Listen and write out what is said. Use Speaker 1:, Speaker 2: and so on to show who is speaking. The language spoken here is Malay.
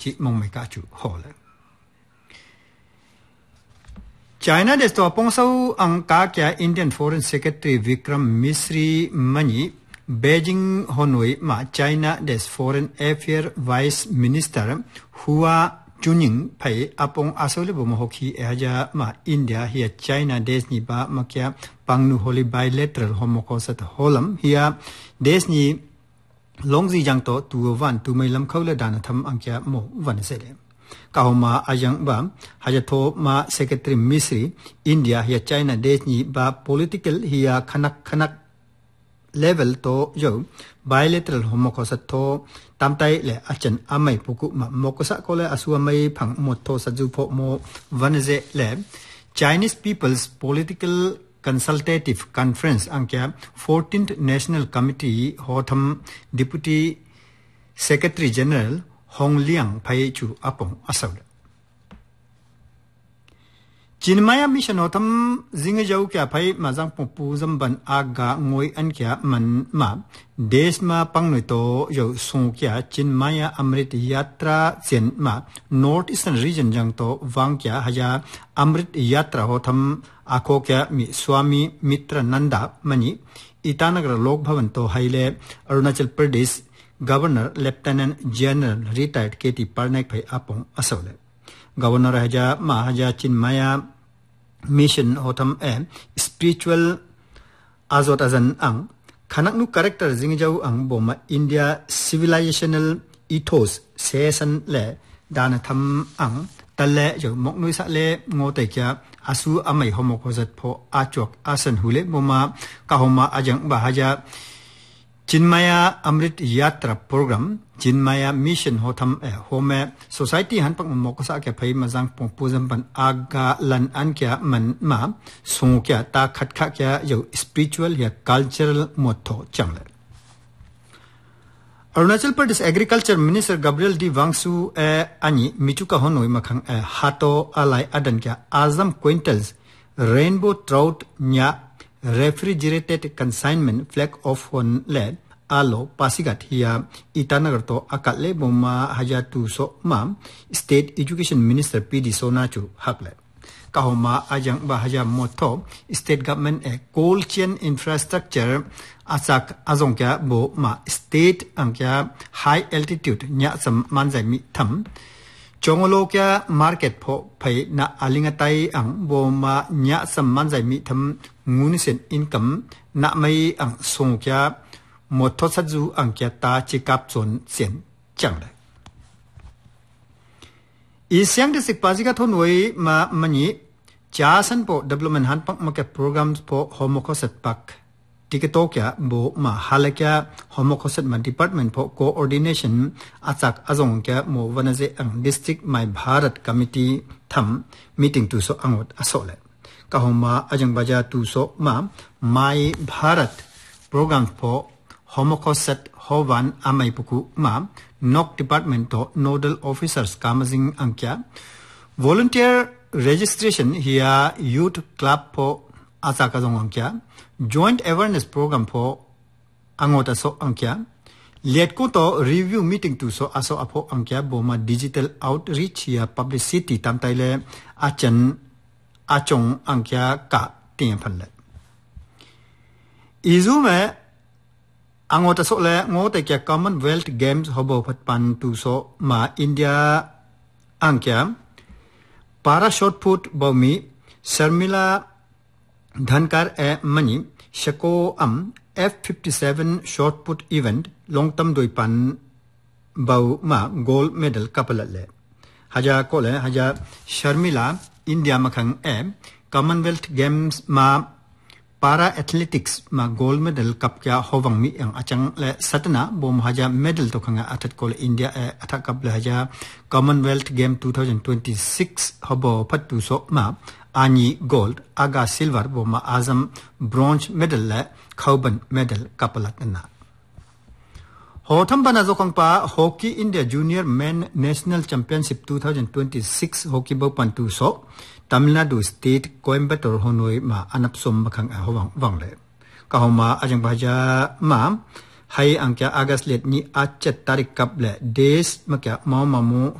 Speaker 1: chi mong mai ka chu hol China des to pong sau ang ka kya Indian Foreign Secretary Vikram Misri mani Beijing Hanoi ma China des Foreign Affairs Vice Minister Hua Chunying pai apong asole bo mohokhi eja ma India here China des ni ba makya pangnu holy bilateral homokosat holam here des ni longzi jang to tu wan tu mai lam khawla dana tham angkya mo wan sele kahoma ajang ba hajatho ma Secretary Misri India here China des ni ba political here khanak level to yo bilateral homokosat to tamtai le achan amai puku ma mokosa kole asu amai phang motho saju pho mo vanze le Chinese People's Political Consultative Conference angkya 14th National Committee hotham Deputy Secretary General Hong Liang phai chu apong asaw Chinmaya mission hotham zinga jau kya phai majang pu zamban aga ngoi an kya man ma desh ma pangnoi to yo song kya Chinmaya Amrit Yatra chen ma North Eastern region jang to wang kya haja Amrit Yatra hotham akho kya mi Swami Mitra Nanda mani Itanagar Lok Bhavan to haile Arunachal Pradesh Governor Lieutenant General retired KT Parnaik phai apong asawle Governor haja ma haja Chinmaya mission hotham spiritual azot azan ang khanaknu character jingjau ang boma India civilizational ethos season le dana tham ang talle jo moknui sa le ngote kya asu amai homokozat pho achok asan hule boma kahoma ajang bahaja Chinmaya Amrit Yatra program Chinmaya mission hotham home society han pak mokosa ke phai majang pongpuzam ban aga lan an kya man ma su kya ta khat kha kya yo spiritual ya cultural motho changle Arunachal Pradesh Agriculture Minister Gabriel D. Wangsu ani michuka honoi makhang hato alai adan kya azam quintals rainbow trout nya refrigerated consignment flag of one led alo pasigat hiya Itanagar to akatle boma hajatu so ma State Education Minister PD Sonachu hakle kahoma ajang bahaja motho state government cold chain infrastructure asak azongkya bo ma state angkya high altitude nya sam manjai mi tham chongolo kya market pho phai na alingatai ang bo ma nya sam manjai mi tham ngunisen income na mai ang songkya motho saju angkya ta chikap chon chen changle Isyang District Pasika Thonway ma mani chasan po development han pak market programs po homokosat pak tiketokya bo ma halakya homokosat ma department po coordination achak azong kya mo wanaje ang district my Bharat committee tham meeting tu so angot asole kahoma ajang baja tu so ma my Bharat program po homokosat hovan amai puku ma nok department to nodal officers kamazing angkya volunteer registration here youth club po asaka jong angkya joint awareness program po angota so angkya letko to review meeting to so aso apo angkya boma digital outreach ya publicity tamtaile achan achong angkya ka tin phanle izume Angota so le ngote kya Commonwealth Games hobo phat pan tu so ma India angkya para shot put bomi Sharmila Dhankar mani shako F57 shot put event long term doi pan bau ma gold medal kapalale haja kole haja Sharmila India makhang Commonwealth Games ma Para athletics ma gold medal kap kya howang mi ang achang le satna bom haja medal to khanga athat kol India athak kap le haja Commonwealth Game 2026 hobo phattu so ma ani gold aga silver bom azam bronze medal le khauban medal kapalat na hotham bana jokang pa hockey India junior men national championship 2026 hockey bo pantu so Tamil Nadu State Coimbatore Honoi ma anapsom makhang howang wangle kahoma ajang baja ma hai angkya August let ni achet tarik kap le des makya mamu